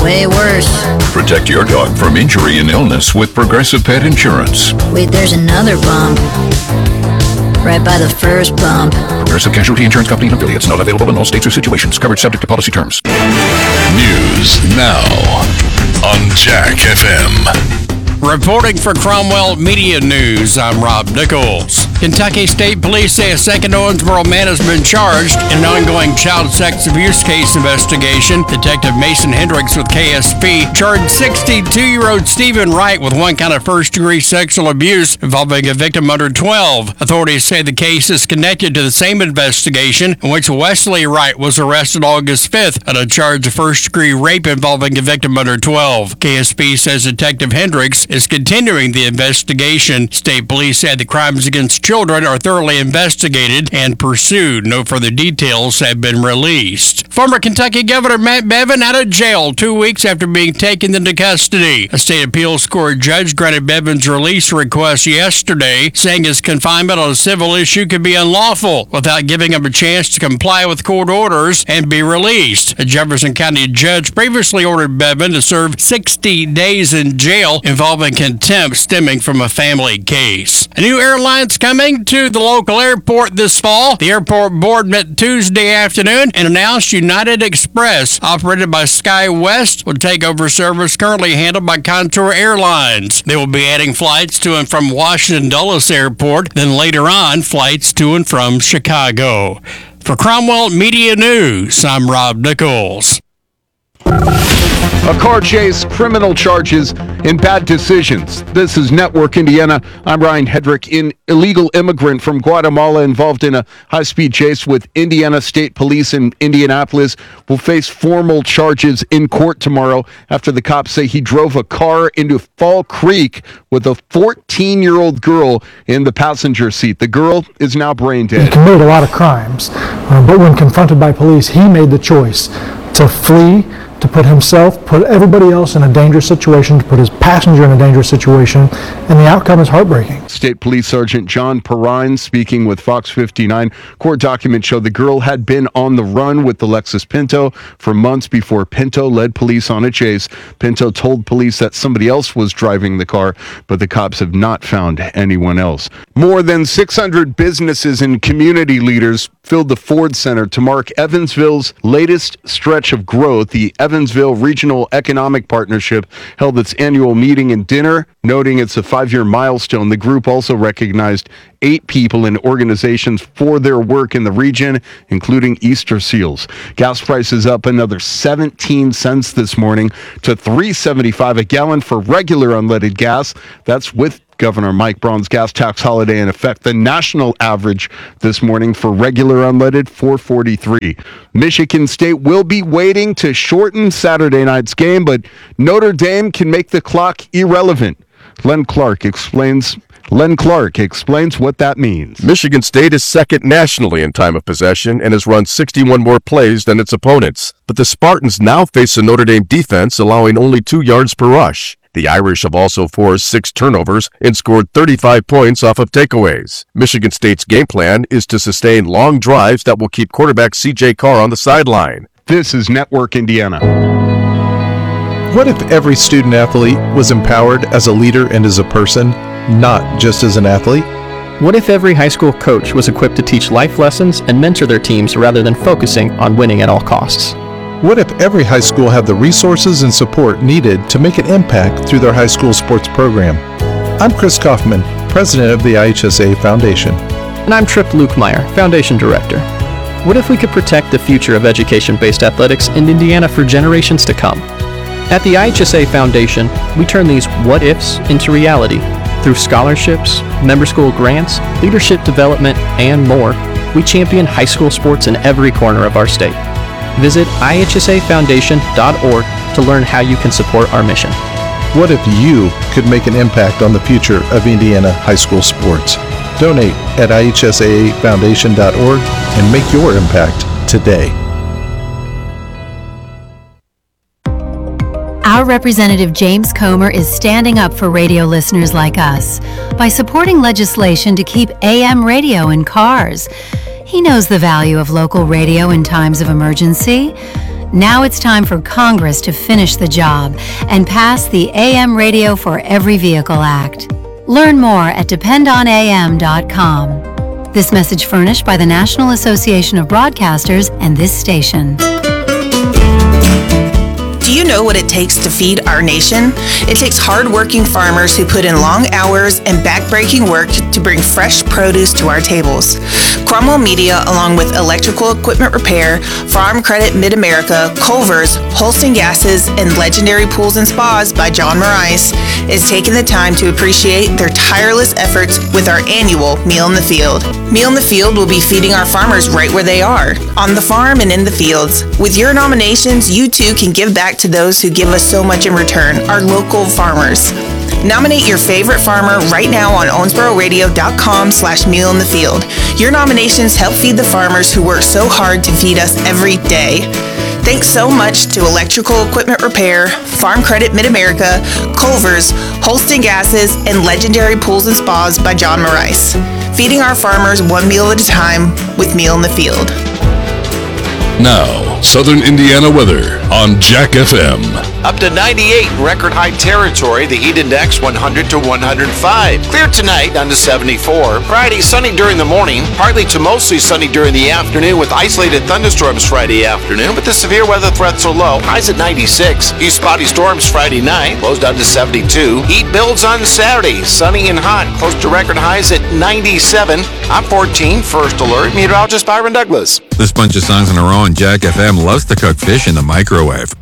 way worse. Protect your dog from injury and illness with Progressive Pet Insurance. Wait, there's another bump. Right by the first bump. Progressive Casualty Insurance Company and affiliates. Not available in all states or situations. Coverage subject to policy terms. News now on Jack FM. Reporting for Cromwell Media News, I'm Rob Nichols. Kentucky State Police say a second Owensboro man has been charged in an ongoing child sex abuse case investigation. Detective Mason Hendricks with KSP charged 62-year-old Stephen Wright with one count of first-degree sexual abuse involving a victim under 12. Authorities say the case is connected to the same investigation in which Wesley Wright was arrested August 5th on a charge of first-degree rape involving a victim under 12. KSP says Detective Hendricks is continuing the investigation. State police said the crimes against children are thoroughly investigated and pursued. No further details have been released. Former Kentucky Governor Matt Bevin out of jail 2 weeks after being taken into custody. A state appeals court judge granted Bevin's release request yesterday, saying his confinement on a civil issue could be unlawful without giving him a chance to comply with court orders and be released. A Jefferson County judge previously ordered Bevin to serve 60 days in jail involving contempt stemming from a family case. A new airline's coming to the local airport this fall. The airport board met Tuesday afternoon and announced United Express, operated by SkyWest, will take over service currently handled by Contour Airlines. They will be adding flights to and from Washington Dulles Airport, then later on flights to and from Chicago. For Cromwell Media News, I'm Rob Nichols. A car chase, criminal charges, and bad decisions. This is Network Indiana. I'm Ryan Hedrick. An illegal immigrant from Guatemala involved in a high-speed chase with Indiana State Police in Indianapolis will face formal charges in court tomorrow after the cops say he drove a car into Fall Creek with a 14-year-old girl in the passenger seat. The girl is now brain dead. He committed a lot of crimes, but when confronted by police, he made the choice to flee, to put himself, put everybody else in a dangerous situation, to put his passenger in a dangerous situation, and the outcome is heartbreaking. State Police Sergeant John Perrine speaking with Fox 59. Court documents show the girl had been on the run with the Lexus Pinto for months before Pinto led police on a chase. Pinto told police that somebody else was driving the car, but the cops have not found anyone else. More than 600 businesses and community leaders filled the Ford Center to mark Evansville's latest stretch of growth. The Evansville Regional Economic Partnership held its annual meeting and dinner, noting it's a 5-year milestone. The group also recognized 8 people and organizations for their work in the region, including Easter Seals. Gas prices up another 17 cents this morning to $3.75 a gallon for regular unleaded gas. That's with Governor Mike Braun's gas tax holiday in effect. The national average this morning for regular unleaded, $4.43. Michigan State will be waiting to shorten Saturday night's game, but Notre Dame can make the clock irrelevant. Len Clark explains what that means. Michigan State is second nationally in time of possession and has run 61 more plays than its opponents. But the Spartans now face a Notre Dame defense allowing only 2 yards per rush. The Irish have also forced 6 turnovers and scored 35 points off of takeaways. Michigan State's game plan is to sustain long drives that will keep quarterback C.J. Carr on the sideline. This is Network Indiana. What if every student athlete was empowered as a leader and as a person, not just as an athlete? What if every high school coach was equipped to teach life lessons and mentor their teams rather than focusing on winning at all costs? What if every high school had the resources and support needed to make an impact through their high school sports program? I'm Chris Kaufman, president of the IHSA Foundation. And I'm Tripp Lukemire, foundation director. What if we could protect the future of education-based athletics in Indiana for generations to come? At the IHSA Foundation, we turn these what-ifs into reality. Through scholarships, member school grants, leadership development, and more, we champion high school sports in every corner of our state. Visit ihsafoundation.org to learn how you can support our mission. What if you could make an impact on the future of Indiana high school sports? Donate at ihsafoundation.org and make your impact today. Our representative James Comer is standing up for radio listeners like us by supporting legislation to keep AM radio in cars. He knows the value of local radio in times of emergency. Now it's time for Congress to finish the job and pass the AM Radio for Every Vehicle Act. Learn more at dependonam.com. This message furnished by the National Association of Broadcasters and this station. Do you know what it takes to feed our nation? It takes hard-working farmers who put in long hours and back-breaking work to bring fresh produce to our tables. Cromwell Media, along with Electrical Equipment Repair, Farm Credit Mid-America, Culver's, Holston Gases, and Legendary Pools and Spas by John Morais, is taking the time to appreciate their tireless efforts with our annual Meal in the Field. Meal in the Field will be feeding our farmers right where they are, on the farm and in the fields. With your nominations, you too can give back to those who give us so much in return, our local farmers. Nominate your favorite farmer right now on owensbororadio.com/mealinthefield. Your nominations help feed the farmers who work so hard to feed us every day. Thanks so much to Electrical Equipment Repair, Farm Credit Mid-America, Culver's, Holston Gases, and Legendary Pools and Spas by John Morais. Feeding our farmers one meal at a time with Meal in the Field. Now, Southern Indiana weather on Jack FM. Up to 98 in record high territory. The heat index 100 to 105. Clear tonight down to 74. Friday sunny during the morning. Partly to mostly sunny during the afternoon with isolated thunderstorms Friday afternoon. But the severe weather threats are low. Highs at 96. Few spotty storms Friday night. Lows down to 72. Heat builds on Saturday. Sunny and hot. Close to record highs at 97. I'm 14. First alert. Meteorologist Byron Douglas. This bunch of songs in a row on Jack FM loves to cook fish in the microwave.